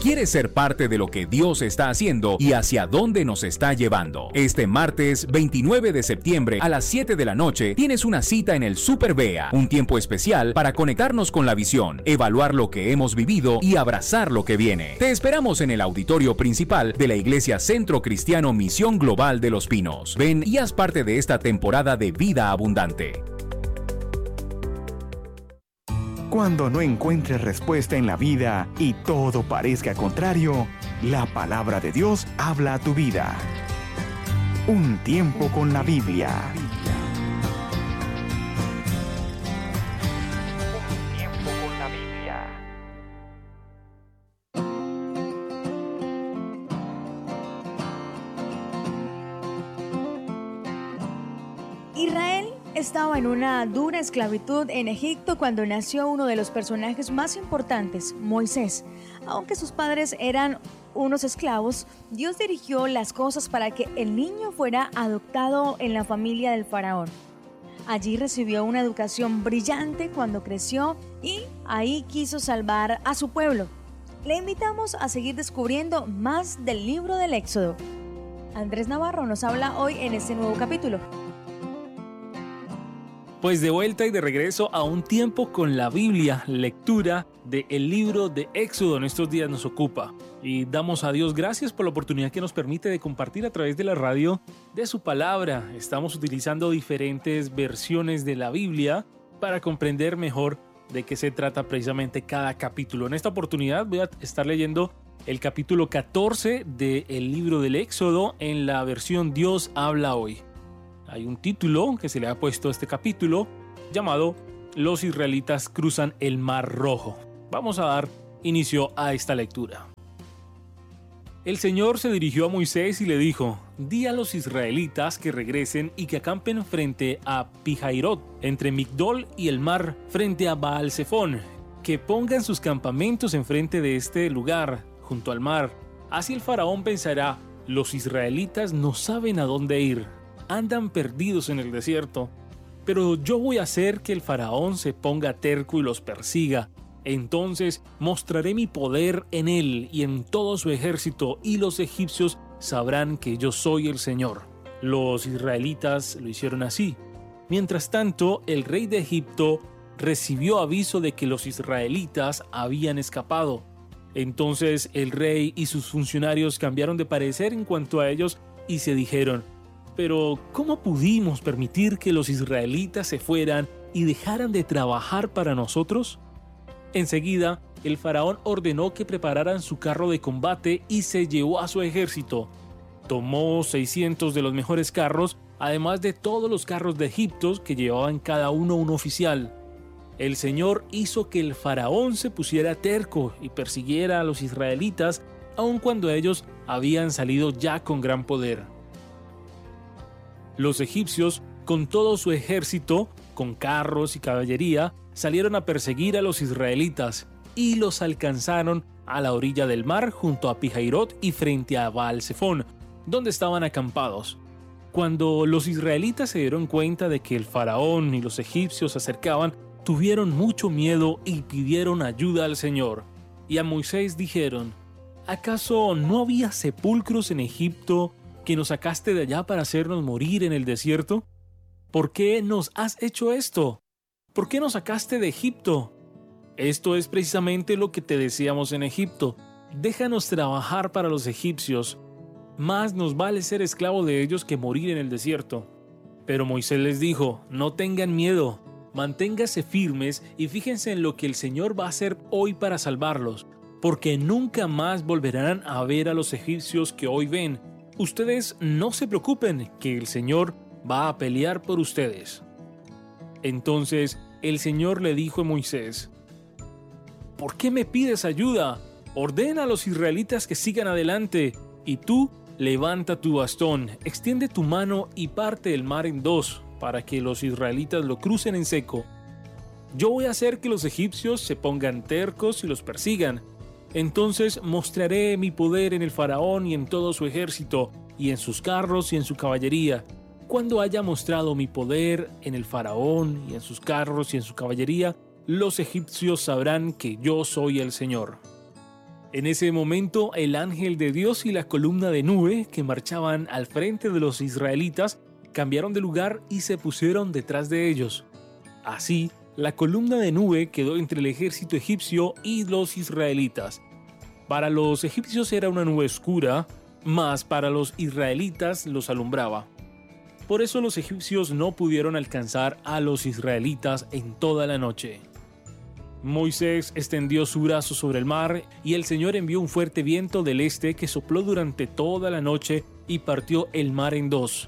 ¿Quieres ser parte de lo que Dios está haciendo y hacia dónde nos está llevando? Este martes 29 de septiembre a las 7 de la noche tienes una cita en el Super Bea, un tiempo especial para conectarnos con la visión, evaluar lo que hemos vivido y abrazar lo que viene. Te esperamos en el auditorio principal de la Iglesia Centro Cristiano Misión Global de Los Pinos. Ven y haz parte de esta temporada de vida abundante. Cuando no encuentres respuesta en la vida y todo parezca contrario, la palabra de Dios habla a tu vida. Un tiempo con la Biblia. Un tiempo con la Biblia. Israel estaba en una dura esclavitud en Egipto cuando nació uno de los personajes más importantes, Moisés. Aunque sus padres eran unos esclavos, Dios dirigió las cosas para que el niño fuera adoptado en la familia del faraón. Allí recibió una educación brillante cuando creció y ahí quiso salvar a su pueblo. Le invitamos a seguir descubriendo más del libro del Éxodo. Andrés Navarro nos habla hoy en este nuevo capítulo. Pues de vuelta y de regreso a un tiempo con la Biblia, lectura del libro de Éxodo en estos días nos ocupa. Y damos a Dios gracias por la oportunidad que nos permite de compartir a través de la radio de su palabra. Estamos utilizando diferentes versiones de la Biblia para comprender mejor de qué se trata precisamente cada capítulo. En esta oportunidad voy a estar leyendo el capítulo 14 del libro del Éxodo en la versión Dios habla hoy. Hay un título que se le ha puesto a este capítulo llamado Los israelitas cruzan el Mar Rojo. Vamos a dar inicio a esta lectura. El Señor se dirigió a Moisés y le dijo: di a los israelitas que regresen y que acampen frente a Pihairot, entre Migdol y el mar, frente a Baal-Zephón, que pongan sus campamentos enfrente de este lugar, junto al mar. Así el faraón pensará: los israelitas no saben a dónde ir. Andan perdidos en el desierto, pero yo voy a hacer que el faraón se ponga terco y los persiga. Entonces mostraré mi poder en él y en todo su ejército, y los egipcios sabrán que yo soy el Señor. Los israelitas lo hicieron así. Mientras tanto, el rey de Egipto recibió aviso de que los israelitas habían escapado. Entonces el rey y sus funcionarios cambiaron de parecer en cuanto a ellos y se dijeron: pero ¿cómo pudimos permitir que los israelitas se fueran y dejaran de trabajar para nosotros? Enseguida, el faraón ordenó que prepararan su carro de combate y se llevó a su ejército. Tomó 600 de los mejores carros, además de todos los carros de Egipto que llevaban cada uno un oficial. El Señor hizo que el faraón se pusiera terco y persiguiera a los israelitas, aun cuando ellos habían salido ya con gran poder. Los egipcios, con todo su ejército, con carros y caballería, salieron a perseguir a los israelitas y los alcanzaron a la orilla del mar junto a Pihairot y frente a Baal-Zephón, donde estaban acampados. Cuando los israelitas se dieron cuenta de que el faraón y los egipcios se acercaban, tuvieron mucho miedo y pidieron ayuda al Señor. Y a Moisés dijeron: ¿acaso no había sepulcros en Egipto que nos sacaste de allá para hacernos morir en el desierto? ¿Por qué nos has hecho esto? ¿Por qué nos sacaste de Egipto? Esto es precisamente lo que te decíamos en Egipto: déjanos trabajar para los egipcios. Más nos vale ser esclavo de ellos que morir en el desierto. Pero Moisés les dijo: no tengan miedo, manténganse firmes y fíjense en lo que el Señor va a hacer hoy para salvarlos, porque nunca más volverán a ver a los egipcios que hoy ven. Ustedes no se preocupen, que el Señor va a pelear por ustedes. Entonces el Señor le dijo a Moisés: ¿por qué me pides ayuda? Ordena a los israelitas que sigan adelante, y tú levanta tu bastón, extiende tu mano y parte el mar en dos, para que los israelitas lo crucen en seco. Yo voy a hacer que los egipcios se pongan tercos y los persigan. Entonces mostraré mi poder en el faraón y en todo su ejército, y en sus carros y en su caballería. Cuando haya mostrado mi poder en el faraón y en sus carros y en su caballería, los egipcios sabrán que yo soy el Señor. En ese momento, el ángel de Dios y la columna de nube que marchaban al frente de los israelitas cambiaron de lugar y se pusieron detrás de ellos. Así, la columna de nube quedó entre el ejército egipcio y los israelitas. Para los egipcios era una nube oscura, mas para los israelitas los alumbraba. Por eso los egipcios no pudieron alcanzar a los israelitas en toda la noche. Moisés extendió su brazo sobre el mar y el Señor envió un fuerte viento del este que sopló durante toda la noche y partió el mar en dos.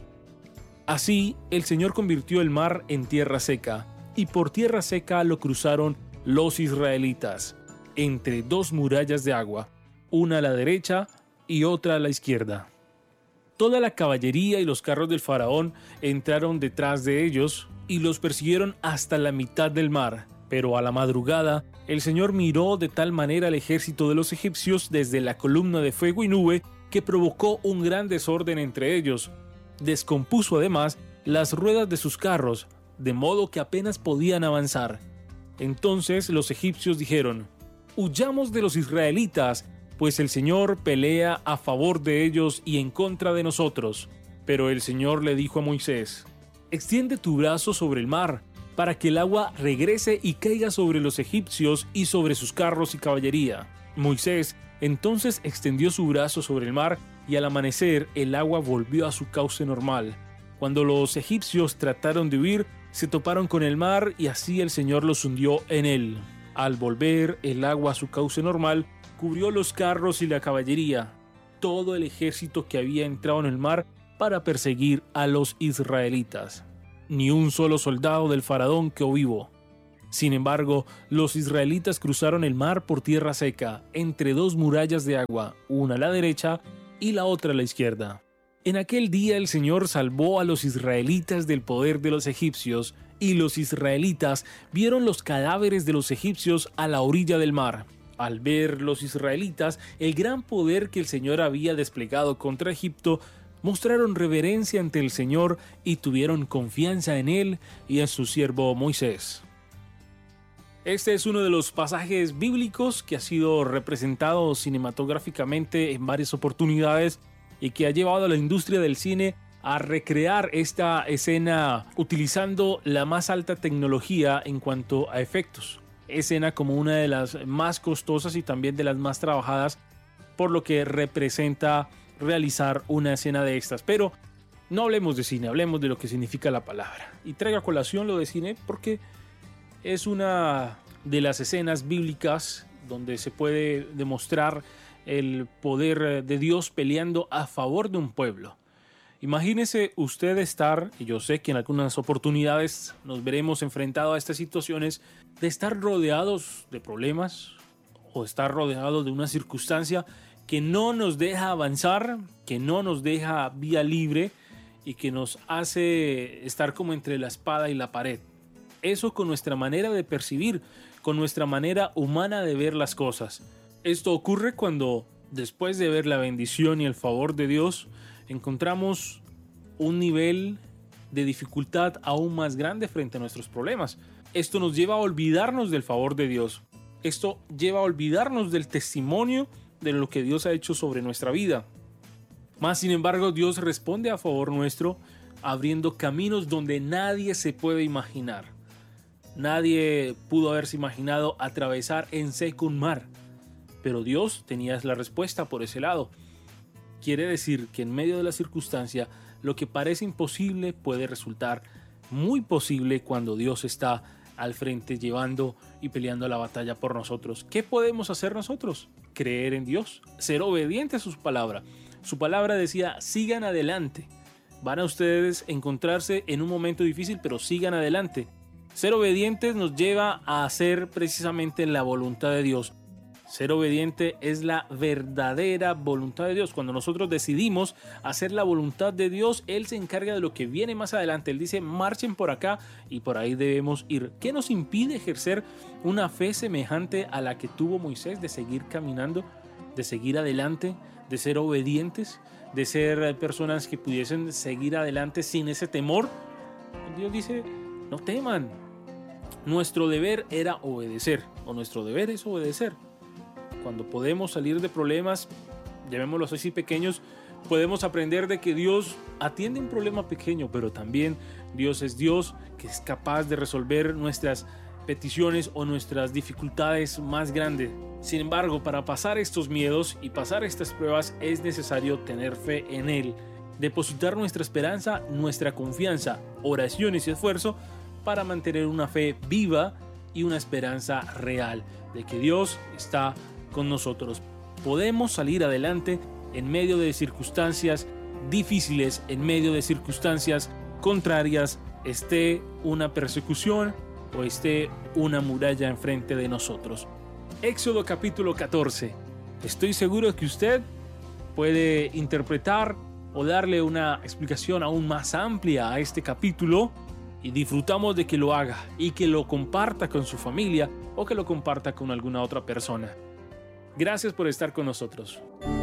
Así, el Señor convirtió el mar en tierra seca, y por tierra seca lo cruzaron los israelitas, entre dos murallas de agua, una a la derecha y otra a la izquierda. Toda la caballería y los carros del faraón entraron detrás de ellos y los persiguieron hasta la mitad del mar. Pero a la madrugada, el Señor miró de tal manera al ejército de los egipcios desde la columna de fuego y nube que provocó un gran desorden entre ellos. Descompuso además las ruedas de sus carros, de modo que apenas podían avanzar. Entonces los egipcios dijeron: «Huyamos de los israelitas, pues el Señor pelea a favor de ellos y en contra de nosotros». Pero el Señor le dijo a Moisés: «Extiende tu brazo sobre el mar, para que el agua regrese y caiga sobre los egipcios y sobre sus carros y caballería». Moisés entonces extendió su brazo sobre el mar y al amanecer el agua volvió a su cauce normal. Cuando los egipcios trataron de huir, se toparon con el mar y así el Señor los hundió en él. Al volver el agua a su cauce normal, cubrió los carros y la caballería, todo el ejército que había entrado en el mar para perseguir a los israelitas. Ni un solo soldado del faraón quedó vivo. Sin embargo, los israelitas cruzaron el mar por tierra seca, entre dos murallas de agua, una a la derecha y la otra a la izquierda. En aquel día el Señor salvó a los israelitas del poder de los egipcios, y los israelitas vieron los cadáveres de los egipcios a la orilla del mar. Al ver los israelitas el gran poder que el Señor había desplegado contra Egipto, mostraron reverencia ante el Señor y tuvieron confianza en Él y en su siervo Moisés. Este es uno de los pasajes bíblicos que ha sido representado cinematográficamente en varias oportunidades y que ha llevado a la industria del cine a recrear esta escena utilizando la más alta tecnología en cuanto a efectos. Escena como una de las más costosas y también de las más trabajadas, por lo que representa realizar una escena de estas. Pero no hablemos de cine, hablemos de lo que significa la palabra. Y traigo a colación lo de cine porque es una de las escenas bíblicas donde se puede demostrar el poder de Dios peleando a favor de un pueblo. Imagínese usted estar, y yo sé que en algunas oportunidades nos veremos enfrentados a estas situaciones, de estar rodeados de problemas o estar rodeados de una circunstancia que no nos deja avanzar, que no nos deja vía libre y que nos hace estar como entre la espada y la pared. Eso con nuestra manera de percibir, con nuestra manera humana de ver las cosas. Esto ocurre cuando, después de ver la bendición y el favor de Dios, encontramos un nivel de dificultad aún más grande frente a nuestros problemas. Esto nos lleva a olvidarnos del favor de Dios. Esto lleva a olvidarnos del testimonio de lo que Dios ha hecho sobre nuestra vida. Mas, sin embargo, Dios responde a favor nuestro, abriendo caminos donde nadie se puede imaginar. Nadie pudo haberse imaginado atravesar en seco un mar, pero Dios tenía la respuesta por ese lado. Quiere decir que en medio de la circunstancia, lo que parece imposible puede resultar muy posible cuando Dios está al frente llevando y peleando la batalla por nosotros. ¿Qué podemos hacer nosotros? Creer en Dios, ser obedientes a su palabra. Su palabra decía: sigan adelante. Van a ustedes encontrarse en un momento difícil, pero sigan adelante. Ser obedientes nos lleva a hacer precisamente la voluntad de Dios. Ser obediente es la verdadera voluntad de Dios. Cuando nosotros decidimos hacer la voluntad de Dios, Él se encarga de lo que viene más adelante. Él dice: marchen por acá y por ahí debemos ir. ¿Qué nos impide ejercer una fe semejante a la que tuvo Moisés, de seguir caminando, de seguir adelante, de ser obedientes, de ser personas que pudiesen seguir adelante sin ese temor? Dios dice: no teman. Nuestro deber era obedecer, o nuestro deber es obedecer. cuando podemos salir de problemas, llamémoslos así, pequeños, podemos aprender de que Dios atiende un problema pequeño, pero también Dios es Dios que es capaz de resolver nuestras peticiones o nuestras dificultades más grandes. Sin embargo, para pasar estos miedos y pasar estas pruebas es necesario tener fe en Él, depositar nuestra esperanza, nuestra confianza, oraciones y esfuerzo para mantener una fe viva y una esperanza real de que Dios está con nosotros. Podemos salir adelante en medio de circunstancias difíciles, en medio de circunstancias contrarias, esté una persecución o esté una muralla enfrente de nosotros. Éxodo capítulo 14. Estoy seguro que usted puede interpretar o darle una explicación aún más amplia a este capítulo, y disfrutamos de que lo haga y que lo comparta con su familia o que lo comparta con alguna otra persona. Gracias por estar con nosotros.